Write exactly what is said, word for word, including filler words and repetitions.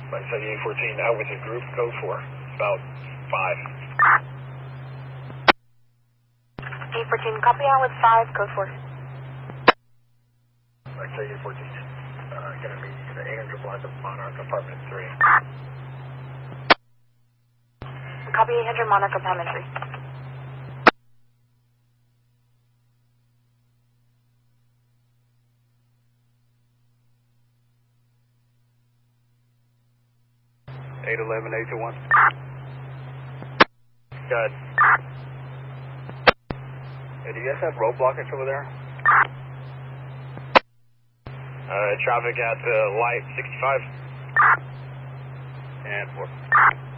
Like say eight fourteen out with your group, code four. About five. eight fourteen, copy out with five, code four. Like say eight fourteen, uh, gonna meet you in the eight hundred block of Monarch Apartment three. Copy eight hundred Monarch Apartment three. eight eleven, eight two one. Good. Hey, do you guys have road blockage over there? Uh, traffic at uh, light sixty-five. And four.